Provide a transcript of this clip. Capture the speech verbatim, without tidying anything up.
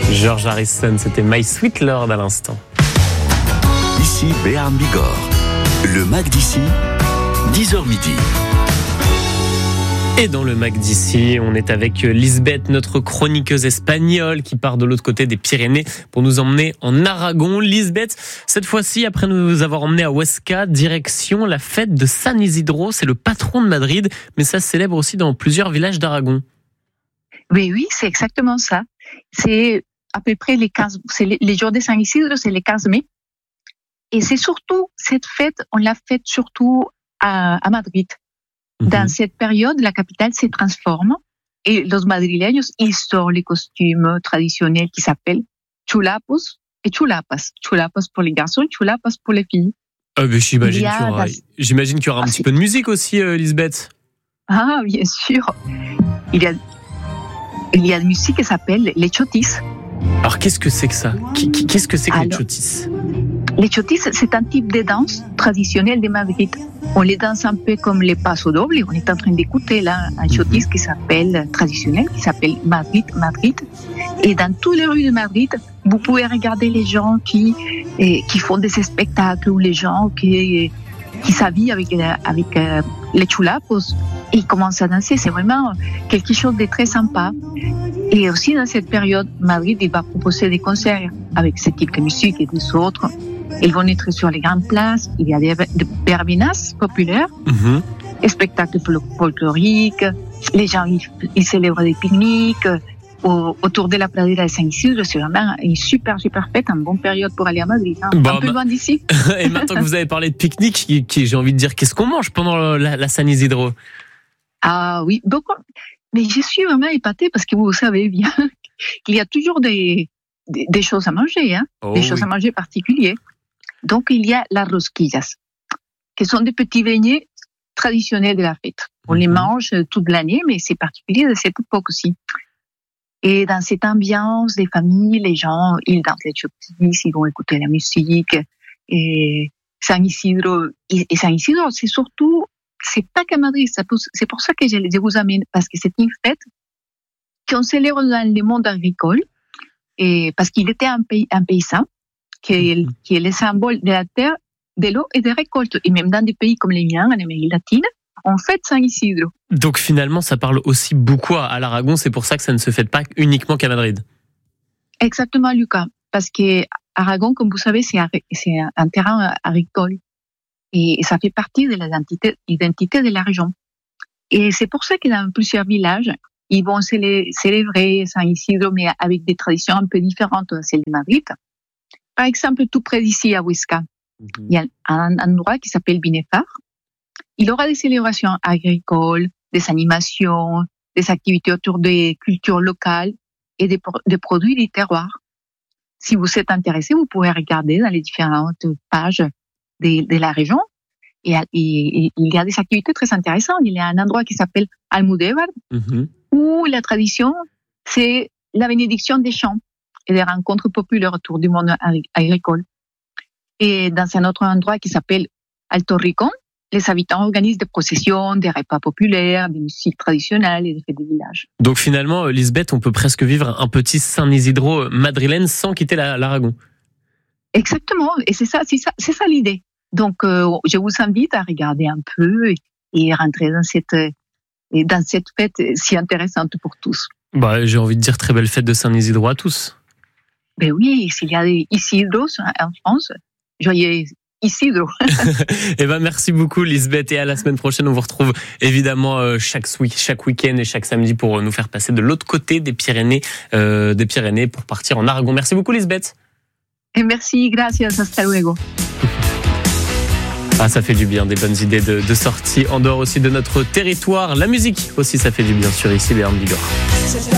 George Harrison, c'était My Sweet Lord à l'instant. Ici Béarn Bigorre, le Mac d'ici, dix heures midi. Et dans le Mac d'ici, on est avec Lisbeth, notre chroniqueuse espagnole qui part de l'autre côté des Pyrénées pour nous emmener en Aragon. Lisbeth, cette fois-ci, après nous avoir emmenés à Huesca, direction la fête de San Isidro. C'est le patron de Madrid, mais ça se célèbre aussi dans plusieurs villages d'Aragon. Oui, oui, c'est exactement ça. C'est à peu près les quinze, c'est les, les jours de San Isidro, c'est les quinze mai. Et c'est surtout, cette fête, on l'a faite surtout à, à Madrid. Dans mmh. cette période, la capitale se transforme et los madrileños, ils sortent les costumes traditionnels qui s'appellent chulapos et chulapas. Chulapas pour les garçons, chulapas pour les filles. Ah, mais j'imagine, qu'il y aura, la... j'imagine qu'il y aura un ah, petit c'est... peu de musique aussi, euh, Lisbeth. Ah, bien sûr. Il y a, il y a une musique qui s'appelle les chotis. Alors, qu'est-ce que c'est que ça ? Qu'est-ce que c'est que Alors, les chotis ? Les chotis, c'est un type de danse traditionnelle de Madrid. On les danse un peu comme les paso doble. On est en train d'écouter là un chotis qui s'appelle traditionnel, qui s'appelle Madrid, Madrid. Et dans toutes les rues de Madrid, vous pouvez regarder les gens qui eh, qui font des spectacles ou les gens qui qui s'habillent avec avec euh, les chulapos et ils commencent à danser. C'est vraiment quelque chose de très sympa. Et aussi dans cette période, Madrid il va proposer des concerts avec ce type de musique et des autres. Ils vont être sur les grandes places. Il y a des, des verbenas populaires, mm-hmm. des spectacles folkloriques. Les gens, ils, ils célèbrent des pique-niques au, autour de la pradera de San Isidro. C'est vraiment une super, super fête, une bonne période pour aller à Madrid. Hein. Bon, un peu loin d'ici. Et maintenant que vous avez parlé de pique-nique, qui, qui, j'ai envie de dire, qu'est-ce qu'on mange pendant la, la San Isidro ? Ah oui, beaucoup. Mais je suis vraiment épatée parce que vous savez bien qu'il y a toujours des, des, des choses à manger, hein, oh, des oui. choses à manger particulières. Donc, il y a las rosquillas, qui sont des petits beignets traditionnels de la fête. On mm-hmm. les mange toute l'année, mais c'est particulier de cette époque aussi. Et dans cette ambiance des familles, les gens, ils dansent les chotis, ils vont écouter la musique. Et San Isidro, et San Isidro, c'est surtout, c'est pas qu'à Madrid, c'est pour ça que je vous amène, parce que c'est une fête qu'on célèbre dans le monde agricole, et parce qu'il était un, pays, un paysan, qui est, qui est le symbole de la terre, de l'eau et des récoltes. Et même dans des pays comme les miens, en Amérique latine, on fête San Isidro. Donc finalement, ça parle aussi beaucoup à l'Aragon, c'est pour ça que ça ne se fête pas uniquement qu'à Madrid. Exactement, Lucas. Parce que Aragon, comme vous savez, c'est un, c'est un terrain agricole. Et ça fait partie de l'identité, l'identité de la région. Et c'est pour ça que dans plusieurs villages, ils vont célébrer San Isidro, mais avec des traditions un peu différentes de celles de Madrid. Par exemple, tout près d'ici, à Huesca, mm-hmm. il y a un endroit qui s'appelle Binefar. Il y aura des célébrations agricoles, des animations, des activités autour des cultures locales et des, des produits du terroir. Si vous êtes intéressé, vous pouvez regarder dans les différentes pages de, de la région. Et, et, et il y a des activités très intéressantes. Il y a un endroit qui s'appelle Almudévar, mm-hmm. où la tradition, c'est la bénédiction des champs et des rencontres populaires autour du monde agricole. Et dans un autre endroit qui s'appelle Alto Ricón, les habitants organisent des processions, des repas populaires, des musiques traditionnelles et des fêtes de village. Donc finalement, Lisbeth, on peut presque vivre un petit San Isidro madrilène sans quitter la, l'Aragon. Exactement, et c'est ça, c'est ça, c'est ça l'idée. Donc, euh, je vous invite à regarder un peu et, et rentrer dans cette, dans cette fête si intéressante pour tous. Bah, j'ai envie de dire très belle fête de San Isidro à tous. Ben oui, s'il y a des Isidros en France, joyeux Isidro. Eh ben, merci beaucoup, Lisbeth, et à la semaine prochaine. On vous retrouve évidemment chaque, chaque week-end et chaque samedi pour nous faire passer de l'autre côté des Pyrénées, euh, des Pyrénées pour partir en Aragon. Merci beaucoup, Lisbeth. Et merci, gracias, hasta luego. Ah, ça fait du bien, des bonnes idées de, de sortie en dehors aussi de notre territoire. La musique aussi, ça fait du bien sur ici, Béarn Bigorre.